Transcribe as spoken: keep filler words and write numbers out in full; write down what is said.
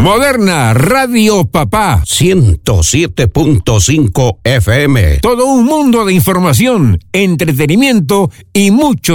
Moderna Radio Papá ciento siete punto cinco F M. Todo un mundo de información, entretenimiento y mucho